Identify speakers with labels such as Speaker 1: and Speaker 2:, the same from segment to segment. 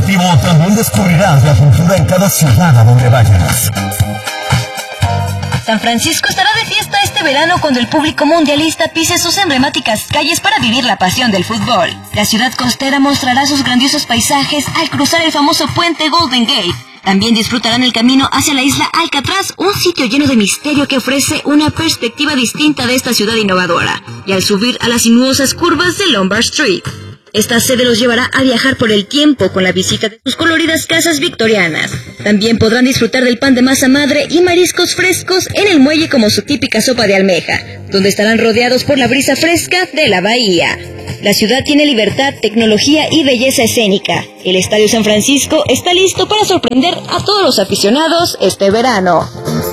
Speaker 1: deportivo también descubrirás la cultura en cada ciudad a donde vayas.
Speaker 2: San Francisco estará de fiesta este verano cuando el público mundialista pise sus emblemáticas calles para vivir la pasión del fútbol. La ciudad costera mostrará sus grandiosos paisajes al cruzar el famoso puente Golden Gate. También disfrutarán el camino hacia la isla Alcatraz, un sitio lleno de misterio que ofrece una perspectiva distinta de esta ciudad innovadora, y al subir a las sinuosas curvas de Lombard Street. Esta sede los llevará a viajar por el tiempo con la visita de sus coloridas casas victorianas. También podrán disfrutar del pan de masa madre y mariscos frescos en el muelle como su típica sopa de almeja, donde estarán rodeados por la brisa fresca de la bahía. La ciudad tiene libertad, tecnología y belleza escénica. El Estadio San Francisco está listo para sorprender a todos los aficionados este verano.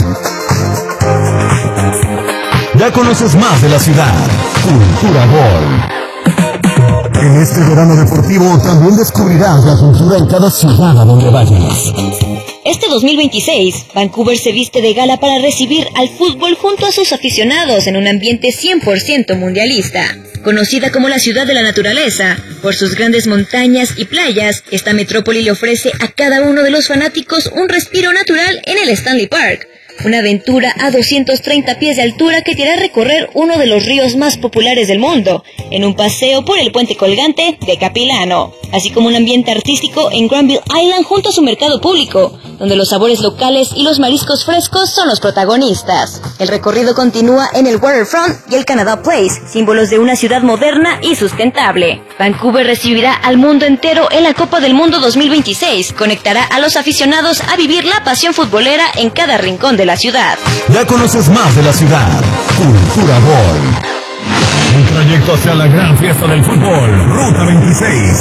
Speaker 1: Ya conoces más de la ciudad. Cultura Gol. En este verano deportivo también descubrirás la cultura en cada ciudad a donde vayas.
Speaker 2: Este 2026, Vancouver se viste de gala para recibir al fútbol junto a sus aficionados en un ambiente 100% mundialista. Conocida como la ciudad de la naturaleza, por sus grandes montañas y playas, esta metrópoli le ofrece a cada uno de los fanáticos un respiro natural en el Stanley Park. Una aventura a 230 pies de altura que te hará recorrer uno de los ríos más populares del mundo, en un paseo por el puente colgante de Capilano, así como un ambiente artístico en Granville Island junto a su mercado público, donde los sabores locales y los mariscos frescos son los protagonistas. El recorrido continúa en el Waterfront y el Canada Place, símbolos de una ciudad moderna y sustentable. Vancouver recibirá al mundo entero en la Copa del Mundo 2026, conectará a los aficionados a vivir la pasión futbolera en cada rincón de la ciudad.
Speaker 1: Ya conoces más de la ciudad. Cultura Gol. Un trayecto hacia la gran fiesta del fútbol. Ruta 26.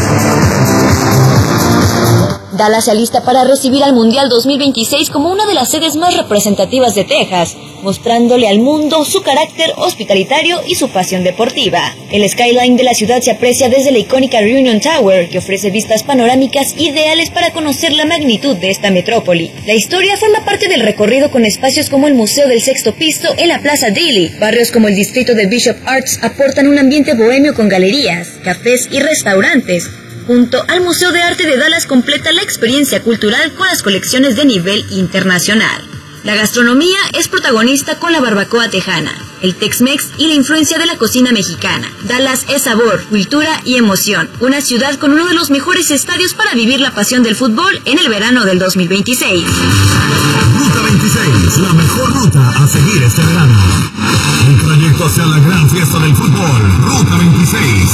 Speaker 2: Dallas se alista para recibir al Mundial 2026 como una de las sedes más representativas de Texas, mostrándole al mundo su carácter hospitalitario y su pasión deportiva. El skyline de la ciudad se aprecia desde la icónica Reunion Tower, que ofrece vistas panorámicas ideales para conocer la magnitud de esta metrópoli. La historia forma parte del recorrido con espacios como el Museo del Sexto Piso en la Plaza Daly. Barrios como el distrito de Bishop Arts aportan un ambiente bohemio con galerías, cafés y restaurantes. Junto al Museo de Arte de Dallas completa la experiencia cultural con las colecciones de nivel internacional. La gastronomía es protagonista con la barbacoa tejana, el Tex-Mex y la influencia de la cocina mexicana. Dallas es sabor, cultura y emoción. Una ciudad con uno de los mejores estadios para vivir la pasión del fútbol en el verano del 2026.
Speaker 1: Ruta 26, la mejor ruta a seguir este verano. Un trayecto hacia la gran fiesta del fútbol. Ruta 26.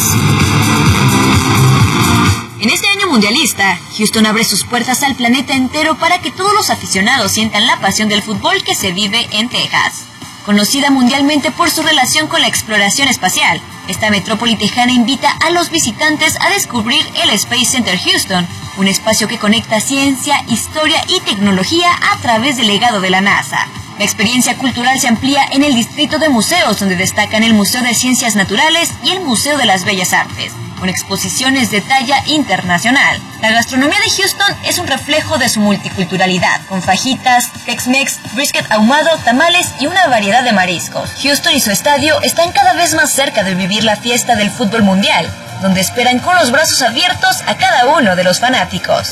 Speaker 2: En este año mundialista, Houston abre sus puertas al planeta entero para que todos los aficionados sientan la pasión del fútbol que se vive en Texas. Conocida mundialmente por su relación con la exploración espacial, esta metrópoli tejana invita a los visitantes a descubrir el Space Center Houston, un espacio que conecta ciencia, historia y tecnología a través del legado de la NASA. La experiencia cultural se amplía en el distrito de museos, donde destacan el Museo de Ciencias Naturales y el Museo de las Bellas Artes, con exposiciones de talla internacional. La gastronomía de Houston es un reflejo de su multiculturalidad, con fajitas, Tex-Mex, brisket ahumado, tamales y una variedad de mariscos. Houston y su estadio están cada vez más cerca de vivir la fiesta del fútbol mundial, donde esperan con los brazos abiertos a cada uno de los fanáticos.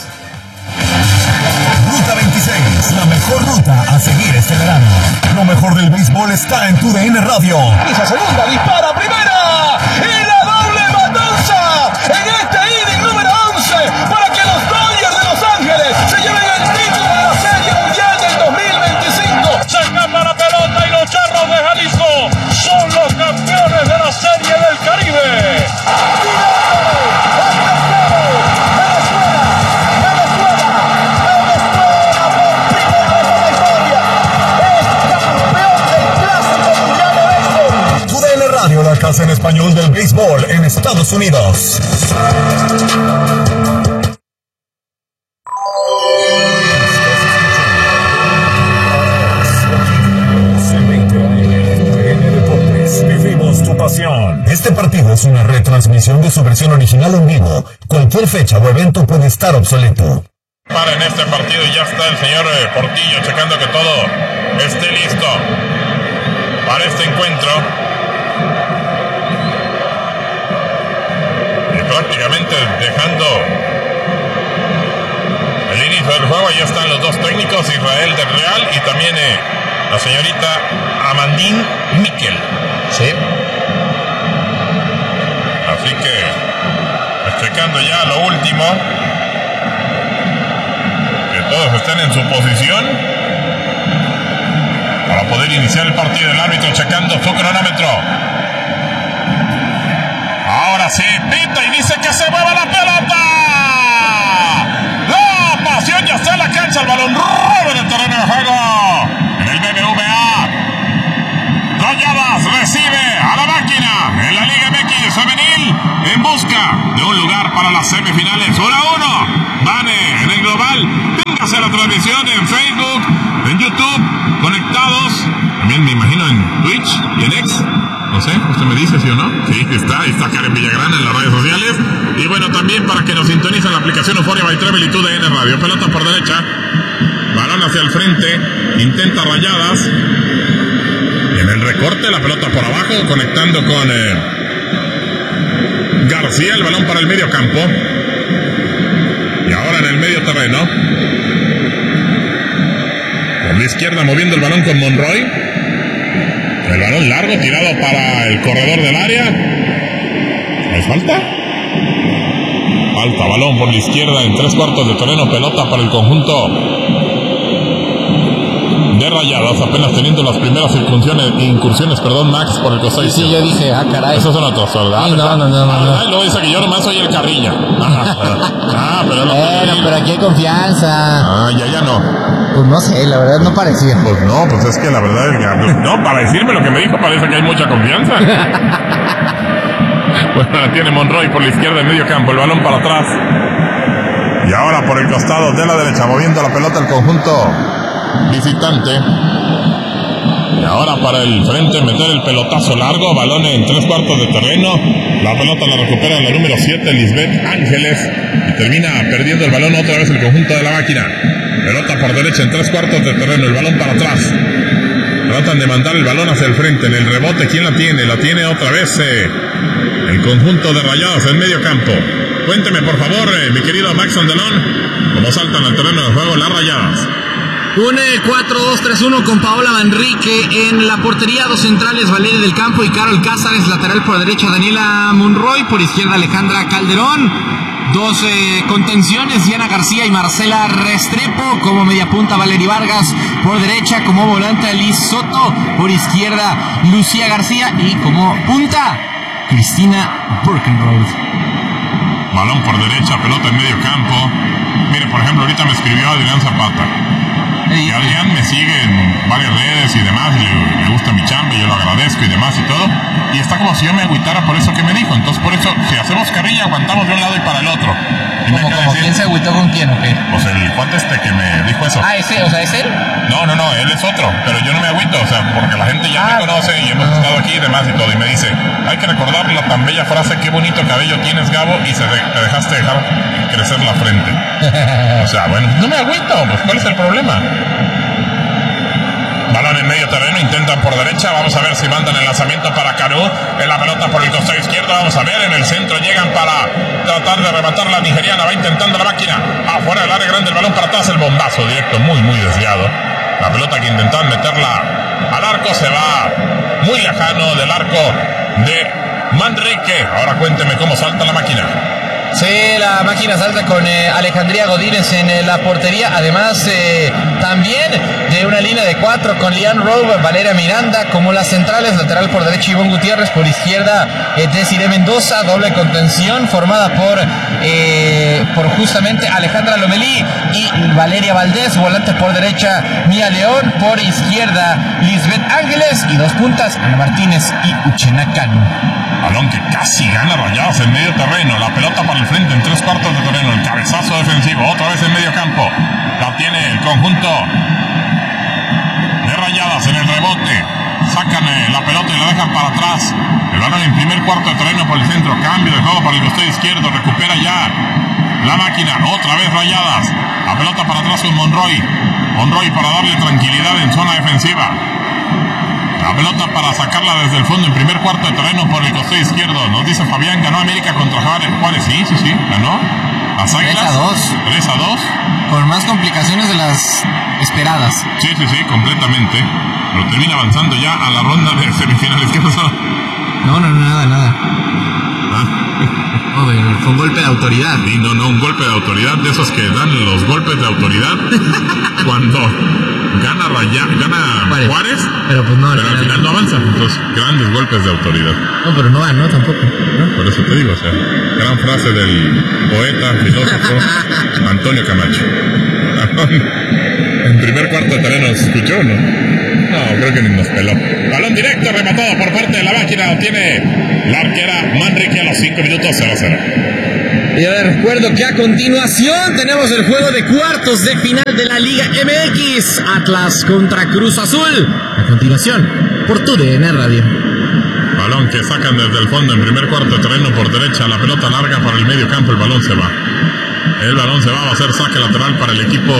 Speaker 1: Ruta 26, la mejor ruta a seguir este verano. Lo mejor del béisbol está en TUDN Radio.
Speaker 3: Esa segunda, dispara, primera, y la doble matanza en este inning número 11 para que los Dodgers de Los Ángeles se lleven el título de la Serie Mundial del 2025. Se escapa la pelota y los Charros de Jalisco son los campeones de la Serie del Caribe.
Speaker 1: La casa en español del béisbol en Estados Unidos. Vivimos tu pasión. Este partido es una retransmisión de su versión original en vivo. Cualquier fecha o evento puede estar obsoleto.
Speaker 4: Para en este partido ya está el señor Portillo checando que todo esté listo para este encuentro. Y prácticamente dejando Rafael del Real y también la señorita Amandine Miquel.
Speaker 5: Sí.
Speaker 4: Así que, checando ya lo último, que todos estén en su posición para poder iniciar el partido. El árbitro checando su cronómetro. Ahora sí, pita y dice que se mueva la pelota. La pasión ya está en la cancha, el balón roba en el terreno de juego. En el BBVA, Rayadas recibe a la máquina en la Liga MX femenil en busca de un lugar para las semifinales. 1-1. Van en el global. Véngase la transmisión en Facebook, en YouTube, conectados. También me imagino en Twitch y en X. No sé, usted me dice, ¿sí o no? Sí, ahí está Karen Villagrán en las redes sociales. Y bueno, también para que nos sintonicen la aplicación Euphoria by Travel y TUDN Radio. Pelota por derecha, balón hacia el frente, intenta Rayadas. Y en el recorte, la pelota por abajo, conectando con García, el balón para el medio campo. Y ahora en el medio terreno. Por la izquierda moviendo el balón con Monroy. El balón largo tirado para el corredor del área. ¿Hay falta? Falta, balón por la izquierda en 3/4 de terreno, pelota para el conjunto de Rayadas, apenas teniendo las primeras incursiones, Max, por el costado.
Speaker 5: Sí, yo dije, caray.
Speaker 4: Esos son otros, ¿verdad?
Speaker 5: No.
Speaker 4: Luego dice que yo nomás soy el carrilla. Pero no.
Speaker 5: Pero aquí hay confianza.
Speaker 4: Ya no.
Speaker 5: Pues no sé, la verdad no parecía.
Speaker 4: Pues no, pues es que la verdad es que... No, para decirme lo que me dijo parece que hay mucha confianza. Bueno, tiene Monroy por la izquierda en medio campo, el balón para atrás. Y ahora por el costado de la derecha, moviendo la pelota el conjunto visitante. Y ahora para el frente, meter el pelotazo largo, balón en 3/4 de terreno. La pelota la recupera la número 7, Lisbeth Ángeles. Y termina perdiendo el balón otra vez el conjunto de la máquina. Pelota por derecha en 3/4 de terreno, el balón para atrás. Tratan de mandar el balón hacia el frente. En el rebote, ¿quién la tiene? La tiene otra vez el conjunto de Rayadas en medio campo. Cuénteme, por favor, mi querido Max Andelón, cómo saltan al terreno de juego las Rayadas.
Speaker 6: Un 4-2-3-1 con Paola Manrique en la portería, dos centrales, Valeria del Campo y Carol Cázares, lateral por derecha Daniela Monroy, por izquierda Alejandra Calderón, dos contenciones, Diana García y Marcela Restrepo, como media punta Valeria Vargas, por derecha como volante Liz Soto, por izquierda Lucía García y como punta Cristina Burkenroth.
Speaker 4: Balón por derecha, pelota en medio campo. Mire, por ejemplo, ahorita me escribió Adrián Zapata. Y Adrián me sigue en varias redes y demás, le gusta mi chamba, yo lo agradezco y demás y todo. Y está como si yo me agüitara por eso que me dijo. Entonces, por eso, si hacemos carrilla, aguantamos de un lado y para el otro. Y
Speaker 6: ¿Cómo, quién se agüitó con quién o qué?
Speaker 4: Pues el cuate que me dijo eso.
Speaker 6: ¿Ese? O sea, ¿es él?
Speaker 4: No, él es otro, pero yo no me agüito, o sea, porque la gente ya me conoce y hemos estado aquí y demás y todo. Y me dice, hay que recordar la tan bella frase, qué bonito cabello tienes, Gabo, y te dejaste dejar crecer la frente. O sea, bueno, no me agüito, pues ¿cuál es el problema? Balón en medio terreno, intentan por derecha, vamos a ver si mandan el lanzamiento para Canú, en la pelota por el costado izquierdo, vamos a ver, en el centro llegan para tratar de rematar la nigeriana, va intentando la máquina, afuera del área grande, el balón para atrás, el bombazo directo, muy desviado, la pelota que intentan meterla al arco, se va muy lejano del arco de Manrique. Ahora cuénteme cómo salta la máquina.
Speaker 6: Sí, la máquina salta con Alejandría Godínez en la portería, además también de una línea de 4 con Lian Rowe, Valeria Miranda como las centrales, lateral por derecha Ivonne Gutiérrez, por izquierda Desiree Mendoza, doble contención formada por justamente Alejandra Lomelí y Valeria Valdés, volante por derecha Mía León, por izquierda Lisbeth Ángeles y dos puntas Ana Martínez y Uchena Cano.
Speaker 4: Balón que casi gana Rayadas en medio terreno, la pelota para el frente en 3/4 de terreno, el cabezazo defensivo, otra vez en medio campo, la tiene el conjunto de Rayadas en el rebote, sacan la pelota y la dejan para atrás, el balón en primer cuarto de terreno por el centro, cambio de juego para el costado izquierdo, recupera ya la máquina, otra vez Rayadas, la pelota para atrás con Monroy para darle tranquilidad en zona defensiva. La pelota para sacarla desde el fondo en primer cuarto de terreno por el costado izquierdo. Nos dice Fabián, ganó América contra Juárez. Sí, ganó. Las Águilas 3-2.
Speaker 5: Con más complicaciones de las esperadas.
Speaker 4: Sí, completamente. Pero termina avanzando ya a la ronda de semifinales. ¿Qué pasó?
Speaker 5: No, nada. Fue un golpe de autoridad.
Speaker 4: Sí, no, un golpe de autoridad, de esos que dan los golpes de autoridad cuando gana Juárez,
Speaker 5: pero pues no,
Speaker 4: pero al final no avanza. Entonces, grandes golpes de autoridad.
Speaker 5: No, pero no ganó tampoco, ¿no?
Speaker 4: Por eso te digo, o sea, gran frase del poeta, filósofo Antonio Camacho. En primer cuarto de terreno se escuchó, ¿no? No, creo que ni nos peló. Balón directo, rematado por parte de la máquina. Tiene la arquera Manrique a los 5 minutos, 0-0.
Speaker 6: Y les recuerdo que a continuación tenemos el juego de cuartos de final de la Liga MX. Atlas contra Cruz Azul. A continuación, por TUDN Radio.
Speaker 4: Balón que sacan desde el fondo en primer cuarto de terreno por derecha. La pelota larga para el medio campo. El balón se va. Va a ser saque lateral para el equipo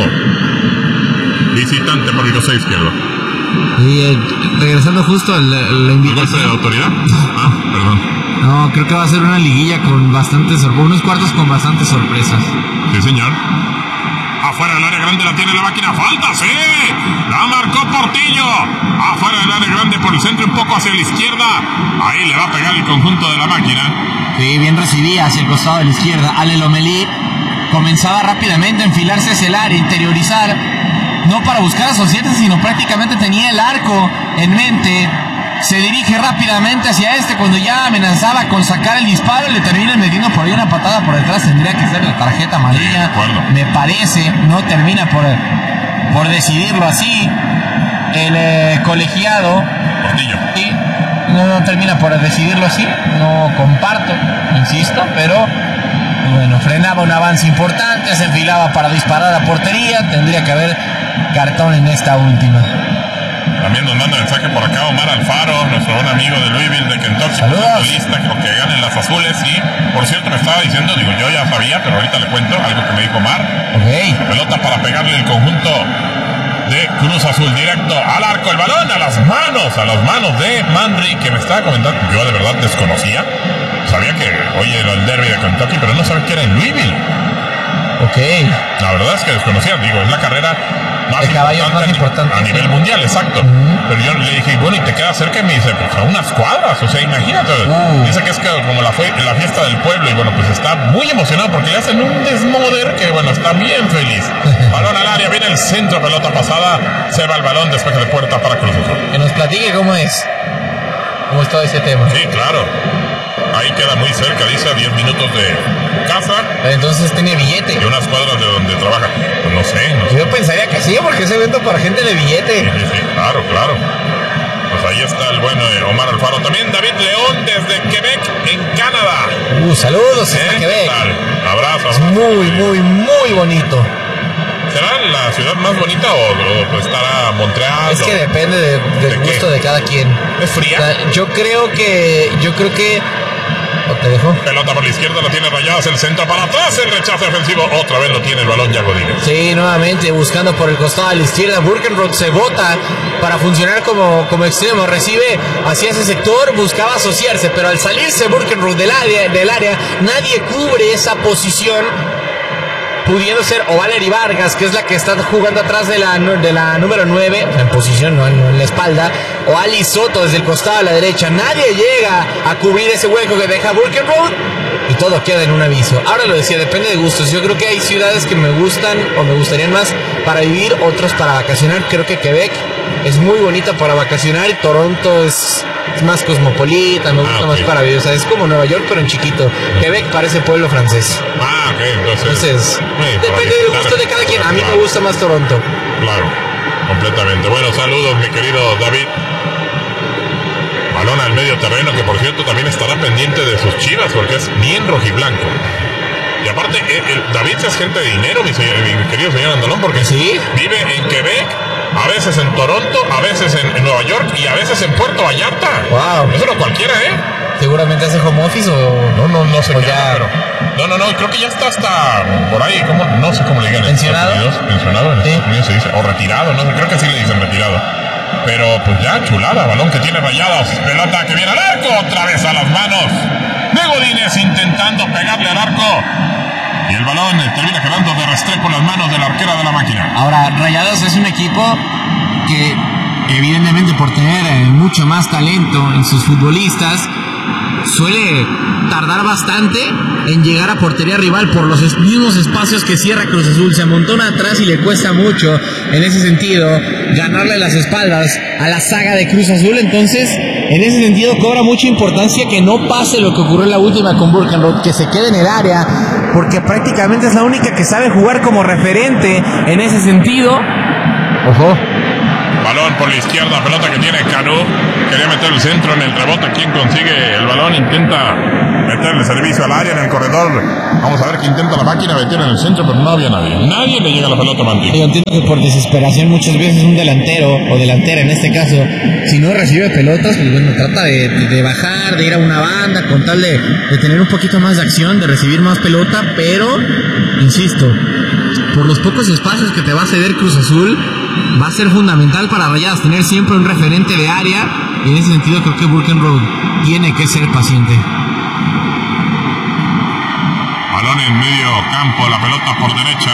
Speaker 4: visitante por el costado izquierdo.
Speaker 5: Y regresando justo a la invitación.
Speaker 4: ¿Golpe de autoridad? Perdón.
Speaker 5: No, creo que va a ser una liguilla con bastantes sorpresas. Unos cuartos con bastantes sorpresas.
Speaker 4: Sí, señor. Afuera del área grande la tiene la máquina. ¡Falta! ¡Sí! La marcó Portillo. Afuera del área grande por el centro, un poco hacia la izquierda. Ahí le va a pegar el conjunto de la máquina.
Speaker 5: Sí, bien recibida hacia el costado de la izquierda. Ale Lomelí comenzaba rápidamente a enfilarse hacia el área, interiorizar, no para buscar asociarse, sino prácticamente tenía el arco en mente. Se dirige rápidamente hacia cuando ya amenazaba con sacar el disparo, le termina metiendo por ahí una patada por detrás. Tendría que ser la tarjeta amarilla, me parece. No termina por decidirlo así el colegiado
Speaker 4: Portillo.
Speaker 5: Sí, no termina por decidirlo así. No comparto, insisto, pero bueno, frenaba un avance importante, se enfilaba para disparar a portería. Tendría que haber cartón en esta última.
Speaker 4: También nos manda mensaje por acá Omar Alfaro, nuestro buen amigo de Louisville, de Kentucky, futbolista, que ganen las azules. Y por cierto me estaba diciendo, yo ya sabía, pero ahorita le cuento algo que me dijo Omar.
Speaker 5: Okay.
Speaker 4: Pelota para pegarle el conjunto de Cruz Azul, directo al arco, el balón a las manos de Manri, que me estaba comentando. Yo de verdad desconocía, sabía que hoy era el derby de Kentucky, pero no sabía que era en Louisville. La verdad es que desconocía, es la carrera más importante a nivel mundial, exacto. Pero yo le dije, bueno, ¿y te queda cerca? Y me dice, pues a unas cuadras, o sea, imagínate. Dice que es como la fiesta del pueblo, y bueno, pues está muy emocionado porque le hacen un desmoder que, bueno, está bien feliz. Balón al área, viene el centro, pelota pasada, se va el balón, despeje de puerta para Cruz Azul.
Speaker 5: Que nos platique cómo es todo ese tema.
Speaker 4: Sí, claro. Ahí queda muy cerca, dice, a 10 minutos de casa.
Speaker 5: Entonces tiene billete.
Speaker 4: Y unas cuadras de donde trabaja. Pues no sé.
Speaker 5: Yo pensaría que sí, porque es evento para gente de billete.
Speaker 4: Sí, claro. Pues ahí está el bueno Omar Alfaro. También David León desde Quebec, en Canadá.
Speaker 5: Saludos a Quebec.
Speaker 4: Abrazos.
Speaker 5: Muy bonito.
Speaker 4: ¿Será la ciudad más bonita o pues estará Montreal?
Speaker 5: Es que depende del gusto de cada quien.
Speaker 4: ¿Es fría?
Speaker 5: O sea, yo creo que ¿o te dejo?
Speaker 4: Pelota por la izquierda, la tiene Rayadas, el centro para atrás, el rechazo ofensivo, otra vez lo tiene el balón Yagodínez.
Speaker 5: Sí, nuevamente buscando por el costado a la izquierda. Burkenroth se bota para funcionar como extremo, recibe hacia ese sector, buscaba asociarse, pero al salirse Burkenroth del área, nadie cubre esa posición, pudiendo ser o Valery Vargas, que es la que está jugando atrás de la número 9, en posición, no en la espalda, o Ali Soto desde el costado a la derecha. Nadie llega a cubrir ese hueco que deja Burkenroth y todo queda en un aviso. Ahora lo decía, depende de gustos. Yo creo que hay ciudades que me gustan o me gustarían más para vivir, otras para vacacionar. Creo que Quebec es muy bonita para vacacionar y Toronto es más cosmopolita, me gusta más para vivir. O sea, es como Nueva York, pero en chiquito. Quebec parece pueblo francés.
Speaker 4: Ok, entonces
Speaker 5: depende del gusto de cada quien. A mí me gusta más Toronto.
Speaker 4: Claro, completamente. Bueno, saludos, mi querido David. Balón al medio terreno, que por cierto también estará pendiente de sus Chivas, porque es bien rojiblanco. Y aparte, David es gente de dinero, mi querido señor Andalón, porque
Speaker 5: ¿sí?
Speaker 4: Vive en Quebec, a veces en Toronto, a veces en Nueva York y a veces en Puerto Vallarta.
Speaker 5: Wow.
Speaker 4: Eso no cualquiera,
Speaker 5: ¿Seguramente hace home office o...?
Speaker 4: No sé
Speaker 5: o
Speaker 4: qué
Speaker 5: ya...
Speaker 4: pero... No, creo que ya está hasta por ahí, no sé cómo le digan en
Speaker 5: ¿pensionado?
Speaker 4: Estados Unidos. Pensionado en Estados Unidos se dice, o retirado, no sé, creo que sí le dicen retirado. Pero pues ya, chulada, balón que tiene Rayadas, pelota que viene al arco, otra vez a las manos de Godínez intentando pegarle al arco. Y el balón termina quedando de Restrepo en las manos de la arquera de la Máquina.
Speaker 5: Ahora, Rayados es un equipo que, evidentemente, por tener mucho más talento en sus futbolistas, suele tardar bastante en llegar a portería rival por los mismos espacios que cierra Cruz Azul. Se amontona atrás y le cuesta mucho, en ese sentido, ganarle las espaldas a la saga de Cruz Azul. Entonces, en ese sentido, cobra mucha importancia que no pase lo que ocurrió en la última con Burkenroth, que se quede en el área, porque prácticamente es la única que sabe jugar como referente en ese sentido. Ojo.
Speaker 4: Balón por la izquierda, pelota que tiene Canu. Quería meter el centro en el rebote. ¿Quién consigue el balón? Intenta meterle servicio al área en el corredor. Vamos a ver qué intenta la Máquina meter en el centro, pero no había nadie. Nadie le llega la pelota a Manti.
Speaker 5: Yo entiendo que por desesperación muchas veces un delantero o delantera en este caso, si no recibe pelotas, pues bueno, trata de bajar, de ir a una banda con tal de tener un poquito más de acción, de recibir más pelota, pero, insisto, por los pocos espacios que te va a ceder Cruz Azul, va a ser fundamental para Rayadas tener siempre un referente de área, y en ese sentido creo que Burkenroth tiene que ser paciente.
Speaker 4: Balón en medio campo, la pelota por derecha.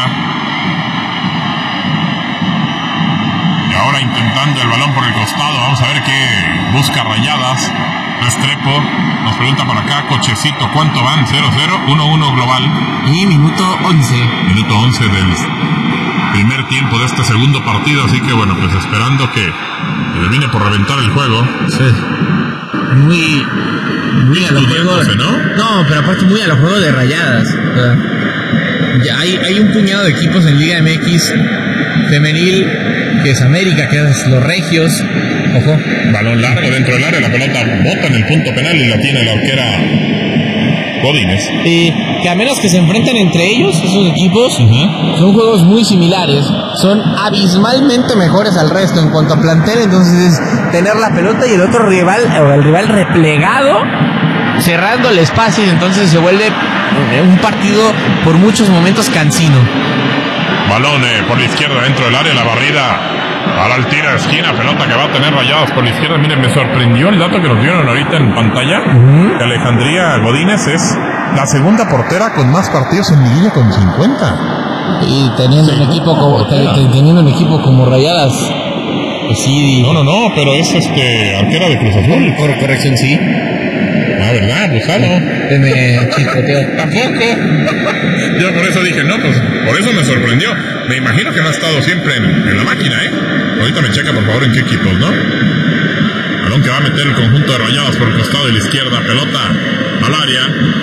Speaker 4: Y ahora intentando el balón por el costado. Vamos a ver qué busca Rayadas. Restrepo nos pregunta por acá, Cochecito, ¿cuánto van? 0-0, 1-1 global.
Speaker 5: Y minuto 11.
Speaker 4: Minuto 11 del primer tiempo de este segundo partido, así que bueno, pues esperando que termine por reventar el juego.
Speaker 5: Sí. Muy a los juegos,
Speaker 4: ¿no?
Speaker 5: No, pero aparte muy a los juegos de Rayadas. O sea, ya hay un puñado de equipos en Liga MX femenil, que es América, que es los Regios. Ojo.
Speaker 4: Balón largo dentro del área, la pelota bota en el punto penal y la tiene la arquera Godínez.
Speaker 5: Y que a menos que se enfrenten entre ellos, esos equipos, son juegos muy similares, son abismalmente mejores al resto en cuanto a plantel. Entonces es tener la pelota y el otro rival, o el rival replegado, cerrando el espacio, y entonces se vuelve un partido por muchos momentos cansino.
Speaker 4: Balón por la izquierda dentro del área, la barrida para el tiro de esquina, pelota que va a tener Rayadas por la izquierda. Miren, me sorprendió el dato que nos dieron ahorita en pantalla, que Alejandría Godínez es la segunda portera con más partidos en liguilla, con 50.
Speaker 5: Y teniendo un equipo como Rayadas, pues sí.
Speaker 4: No, pero es arquera de Cruz Azul.
Speaker 5: Por corrección, sí.
Speaker 4: Ah, ¿verdad? Abusado.
Speaker 5: Me chispoteó.
Speaker 4: Tampoco. Yo por eso dije, no, pues por eso me sorprendió. Me imagino que no ha estado siempre en la Máquina, ¿eh? Ahorita me checa, por favor, en qué equipos, ¿no? Balón que va a meter el conjunto de Rayadas por el costado de la izquierda. Pelota al área.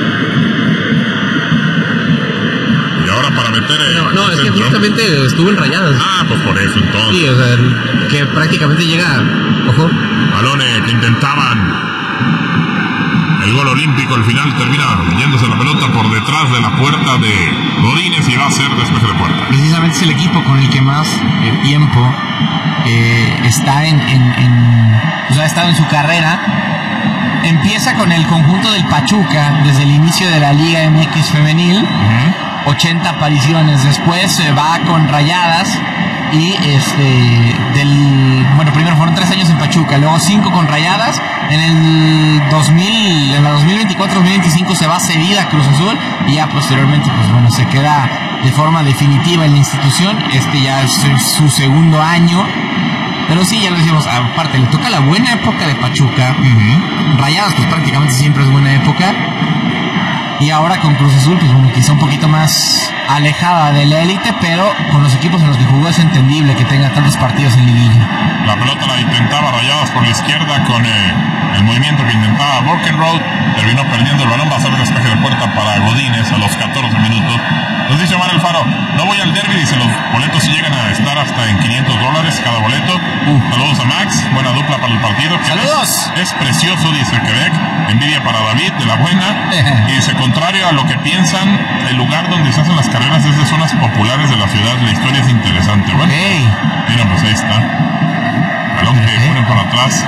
Speaker 4: Y ahora para meter...
Speaker 5: No, es que justamente estuvo en Rayadas.
Speaker 4: Ah, pues por eso entonces.
Speaker 5: Sí, o sea, que prácticamente llega... Ojo.
Speaker 4: Balones que intentaban... El gol olímpico al final termina yéndose la pelota por detrás de la puerta de Godínez y va a ser despeje de puerta.
Speaker 5: Precisamente es el equipo con el que más tiempo está ha estado en su carrera. Empieza con el conjunto del Pachuca desde el inicio de la Liga MX femenil, 80 apariciones. Después se va con Rayadas y primero fueron 3 años en Pachuca, luego 5 con Rayadas. En la 2024-2025 se va cedida a Cruz Azul y ya posteriormente se queda de forma definitiva en la institución. Ya es su segundo año. Pero sí, ya lo decimos, aparte le toca la buena época de Pachuca. Rayadas pues prácticamente siempre es buena época. Y ahora con Cruz Azul, pues quizá un poquito más alejada de la élite, pero con los equipos en los que jugó es entendible que tenga tantos partidos en liguilla.
Speaker 4: La pelota la intentaba Rayadas por la izquierda con el movimiento que intentaba Burkenroth. Terminó perdiendo el balón, va a ser un despeje de puerta para Godínez a los 14 minutos. Nos dice Omar Alfaro, no voy al derbi, dice, los boletos llegan a estar hasta en $500 cada boleto. Saludos a Max, buena dupla para el partido.
Speaker 5: ¡Saludos!
Speaker 4: Es precioso, dice Quebec. Envidia para David, de la buena. Y dice, contrario a lo que piensan, el lugar donde se hacen las carreras es de zonas populares de la ciudad. La historia es interesante. Bueno, mira, pues ahí está. Balón que ponen para atrás.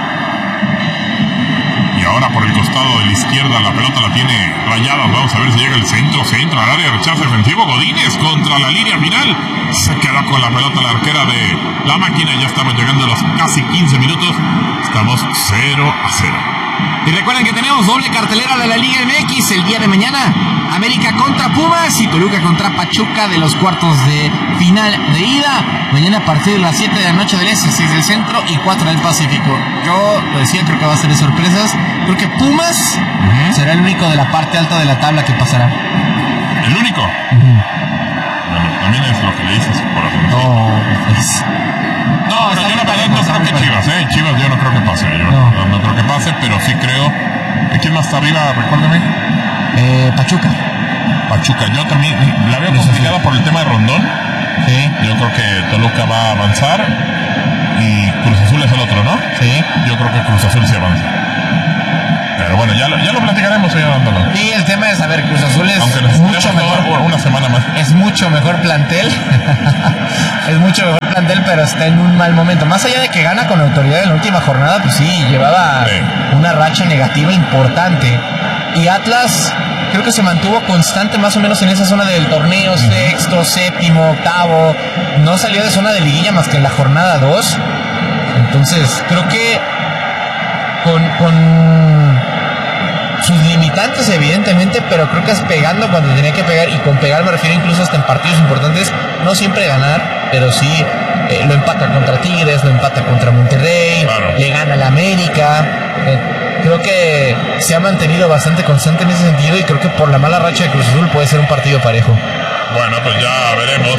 Speaker 4: Y ahora por el costado de la izquierda la pelota la tiene Rayadas. Vamos a ver si llega el centro al área, rechazo defensivo. Godínez contra la línea final. Se queda con la pelota la arquera de la Máquina. Ya estamos llegando a los casi 15 minutos. Estamos 0-0.
Speaker 7: Y recuerden que tenemos doble cartelera de la Liga MX el día de mañana. América contra Pumas y Toluca contra Pachuca de los cuartos de final de ida. Mañana a partir de las 7 de la noche del Este, 6 del Centro y 4 del Pacífico. Yo lo decía, creo que va a ser de sorpresas. Creo que Pumas será el único de la parte alta de la tabla que pasará.
Speaker 4: ¿El único? Bueno, también es lo que le dices, corazón.
Speaker 7: No, pues...
Speaker 4: No, pero yo la verdad no creo que Chivas, Chivas yo no creo que pase. Yo no creo que pase, pero sí creo. ¿Quién más está arriba? Recuérdame.
Speaker 7: Pachuca.
Speaker 4: Yo también la veo complicada por el tema de Rondón.
Speaker 7: Sí.
Speaker 4: Yo creo que Toluca va a avanzar y Cruz Azul es el otro, ¿no?
Speaker 7: Sí.
Speaker 4: Yo creo que Cruz Azul sí avanza. Pero bueno, ya lo platicaremos hoy dándolo.
Speaker 6: Y el tema es, a ver, Cruz Azul es
Speaker 4: mucho mejor, una semana más.
Speaker 6: Es mucho mejor plantel. Es mucho mejor plantel, pero está en un mal momento. Más allá de que gana con autoridad en la última jornada, pues sí, llevaba una racha negativa importante. Y Atlas creo que se mantuvo constante más o menos en esa zona del torneo, sexto, séptimo, octavo. No salió de zona de liguilla más que en la jornada 2. Entonces, creo que con sus limitantes evidentemente, pero creo que es pegando cuando tenía que pegar, y con pegar me refiero incluso hasta en partidos importantes, no siempre ganar, pero sí lo empata contra Tigres, lo empata contra Monterrey, le gana al América. Creo que se ha mantenido bastante constante en ese sentido, y creo que por la mala racha de Cruz Azul puede ser un partido parejo.
Speaker 4: Bueno, pues ya veremos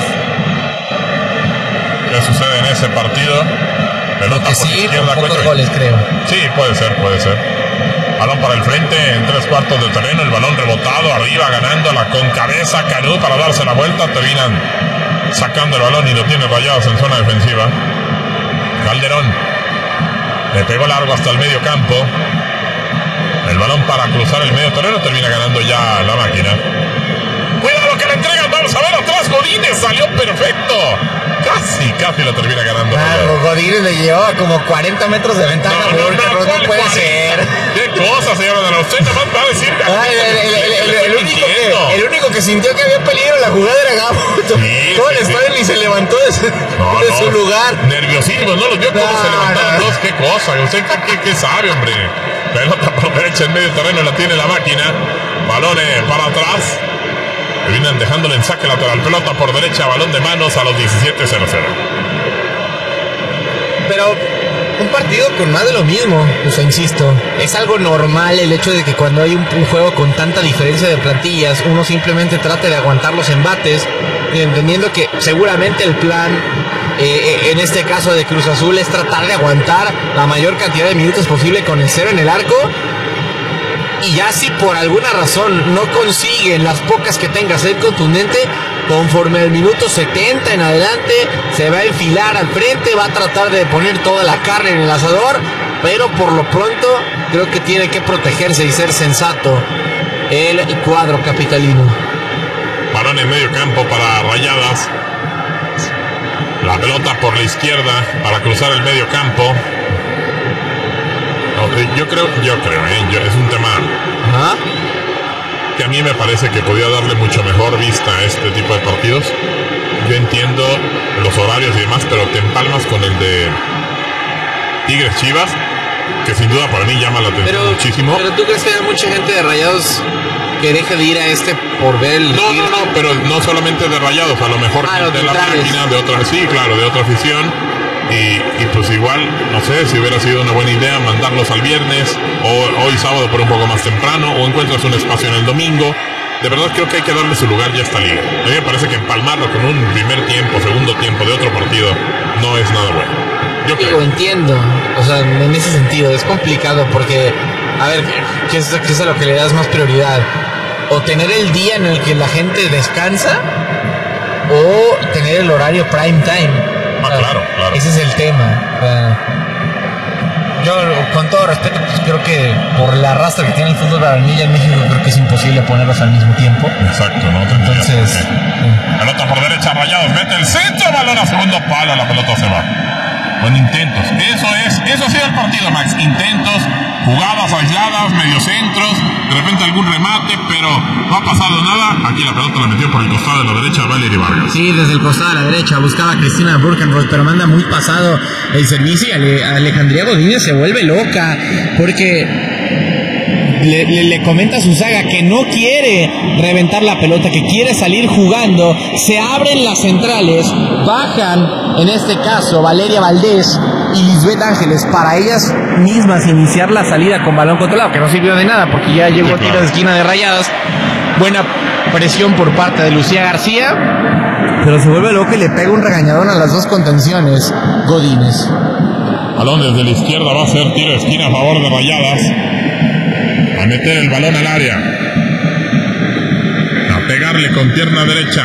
Speaker 4: qué sucede en ese partido. Pelota por izquierda,
Speaker 6: con pocos goles, creo.
Speaker 4: Sí, puede ser. Balón para el frente, en 3/4 del terreno, el balón rebotado, arriba ganándola con cabeza, Canú para darse la vuelta, terminan sacando el balón y lo tiene Rayados en zona defensiva. Calderón le pegó largo hasta el medio campo, el balón para cruzar el medio terreno, termina ganando ya la máquina. Cuidado que le entregan, vamos a ver atrás, Godínez salió perfecto. Casi lo termina ganando.
Speaker 6: Claro, Godínez le llevaba como 40 metros de ventaja. No puede ser.
Speaker 4: ¿Qué cosa, señora de la usted nomás va a decir?
Speaker 6: El único que sintió que había peligro en la jugada era Gabo. Todo el estadio ni se levantó de su lugar.
Speaker 4: Nerviosísimo, no los vio cómo se levantaron todos. Qué cosa, usted qué sabe, hombre. Pelota por derecha en medio terreno, la tiene la máquina. Balones para atrás. Terminan dejándole en saque lateral. Pelota por derecha, balón de manos a los 17:00.
Speaker 6: Pero un partido con más de lo mismo, o sea, insisto, es algo normal el hecho de que cuando hay un juego con tanta diferencia de plantillas, uno simplemente trate de aguantar los embates, entendiendo que seguramente el plan en este caso de Cruz Azul es tratar de aguantar la mayor cantidad de minutos posible con el 0 en el arco. Y ya si por alguna razón no consiguen las pocas que tenga ser contundente, conforme al minuto 70 en adelante se va a enfilar al frente, va a tratar de poner toda la carne en el asador, pero por lo pronto creo que tiene que protegerse y ser sensato el cuadro capitalino.
Speaker 4: Balón en medio campo para Rayadas, la pelota por la izquierda para cruzar el medio campo. Yo creo, es un tema que a mí me parece que podía darle mucho mejor vista a este tipo de partidos. Yo entiendo los horarios y demás, pero te empalmas con el de Tigres Chivas, que sin duda para mí llama la atención muchísimo.
Speaker 6: Pero ¿tú crees que hay mucha gente de Rayados que deje de ir a este por ver el
Speaker 4: No, pero no solamente de Rayados, a lo mejor de la máquina, de otra, de otra afición. Y pues igual, no sé, si hubiera sido una buena idea mandarlos al viernes o hoy sábado por un poco más temprano, o encuentras un espacio en el domingo. De verdad creo que hay que darle su lugar ya a esta liga. A mí me parece que empalmarlo con un primer tiempo, segundo tiempo de otro partido no es nada bueno. Yo creo.
Speaker 6: Entiendo, o sea, en ese sentido es complicado porque, a ver, ¿qué es a lo que le das más prioridad? O tener el día en el que la gente descansa, o tener el horario prime time.
Speaker 4: Claro.
Speaker 6: Ese es el tema. Yo, con todo respeto, pues creo que por la arrastre que tiene el fútbol varonil en México, creo que es imposible ponerlos al mismo tiempo.
Speaker 4: Exacto, ¿no? Entonces, pelota por derecha, Rayados, mete el centro, balón a segundo palo, la pelota se va. Con intentos. Eso ha sido el partido, Max. Intentos, jugadas aisladas, mediocentros, de repente algún remate, pero no ha pasado nada. Aquí la pelota la metió por el costado de la derecha Valery Vargas.
Speaker 7: Sí, desde el costado de la derecha buscaba a Cristina Burkenroth, pero manda muy pasado el servicio y Alejandría Godínez se vuelve loca, porque
Speaker 8: le comenta a su zaga que no quiere reventar la pelota, que quiere salir jugando. Se abren las centrales, bajan, en este caso, Valeria Valdés y Lisbeth Ángeles, para ellas mismas iniciar la salida con balón controlado, que no sirvió de nada porque ya llegó tiro de esquina de Rayadas. Buena presión por parte de Lucía García, pero se vuelve loco y le pega un regañadón a las dos contenciones Godínez.
Speaker 4: Balón desde la izquierda, va a ser tiro de esquina a favor de Rayadas. A meter el balón al área. A pegarle con pierna derecha.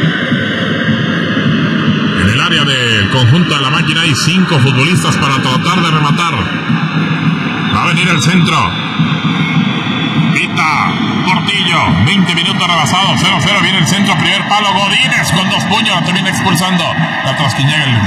Speaker 4: En el área del conjunto de la máquina hay 5 futbolistas para tratar de rematar. Va a venir el centro. Pita Portillo, 20 minutos rebasados, 0-0, viene el centro, primer palo, Godínez con 2 puños, termina expulsando la Trasquiñaga.